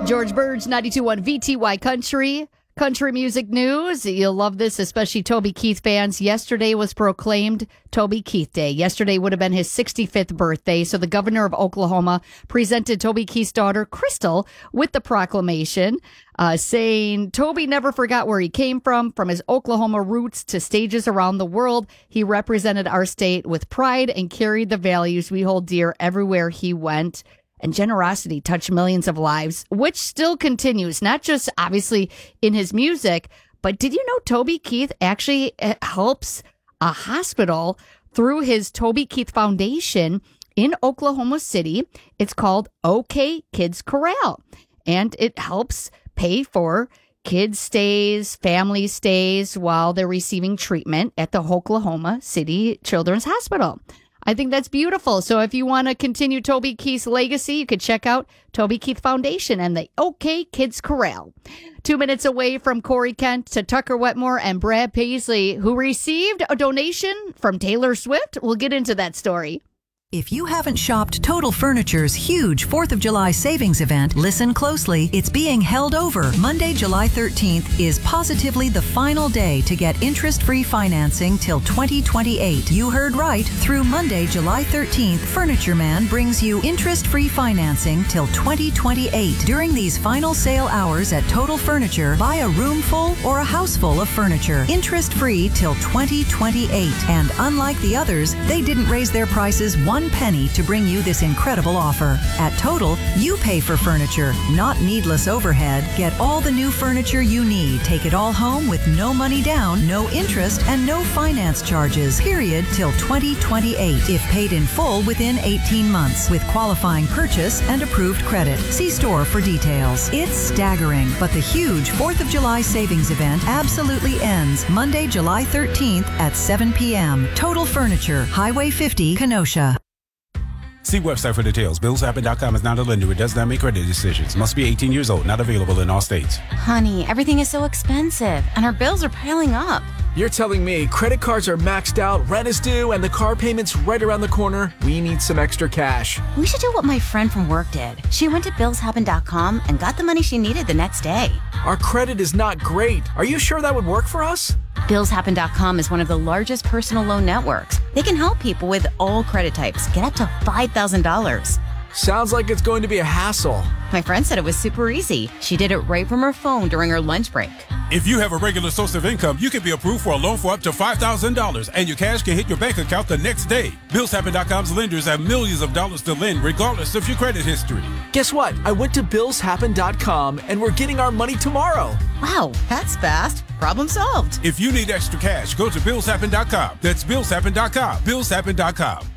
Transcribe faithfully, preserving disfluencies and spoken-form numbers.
George Burge, ninety-two point one V T Y Country. Country music news. You'll love this, especially Toby Keith fans. Yesterday was proclaimed Toby Keith Day. Yesterday would have been his sixty-fifth birthday. So the governor of Oklahoma presented Toby Keith's daughter, Crystal, with the proclamation, uh, saying Toby never forgot where he came from, from his Oklahoma roots to stages around the world. He represented our state with pride and carried the values we hold dear everywhere he went. And generosity touched millions of lives, which still continues, not just obviously in his music, but did you know Toby Keith actually helps a hospital through his Toby Keith Foundation in Oklahoma City? It's called OK Kids Corral, and it helps pay for kids' stays, family stays while they're receiving treatment at the Oklahoma City Children's Hospital. I think that's beautiful. So if you want to continue Toby Keith's legacy, you could check out Toby Keith Foundation and the OK Kids Corral. Two minutes away from Corey Kent to Tucker Wetmore and Brad Paisley, who received a donation from Taylor Swift. We'll get into that story. If you haven't shopped Total Furniture's huge fourth of July savings event, listen closely. It's being held over. Monday, July thirteenth is positively the final day to get interest-free financing till twenty twenty-eight. You heard right. Through Monday, July thirteenth, Furniture Man brings you interest-free financing till twenty twenty-eight. During these final sale hours at Total Furniture, buy a room full or a house full of furniture. Interest-free till twenty twenty-eight. And unlike the others, they didn't raise their prices one One penny to bring you this incredible offer. At Total, you pay for furniture, not needless overhead. Get all the new furniture you need. Take it all home with no money down, no interest, and no finance charges, period, till twenty twenty-eight. If paid in full within eighteen months, with qualifying purchase and approved credit. See store for details. It's staggering, but the huge fourth of July savings event absolutely ends Monday, July thirteenth at seven p.m. Total Furniture, Highway fifty, Kenosha. See website for details. Bills Happen dot com is not a lender. It does not make credit decisions. Must be eighteen years old. Not available in all states. Honey, everything is so expensive, and our bills are piling up. You're telling me credit cards are maxed out, rent is due, and the car payment's right around the corner? We need some extra cash. We should do what my friend from work did. She went to Bills Happen dot com and got the money she needed the next day. Our credit is not great. Are you sure that would work for us? Bills Happen dot com is one of the largest personal loan networks. They can help people with all credit types get up to five thousand dollars. Sounds like it's going to be a hassle. My friend said it was super easy. She did it right from her phone during her lunch break. If you have a regular source of income, you can be approved for a loan for up to five thousand dollars, and your cash can hit your bank account the next day. Bills Happen dot com's lenders have millions of dollars to lend, regardless of your credit history. Guess what? I went to Bills Happen dot com, and we're getting our money tomorrow. Wow, that's fast. Problem solved. If you need extra cash, go to Bills Happen dot com. That's Bills Happen dot com. Bills Happen dot com.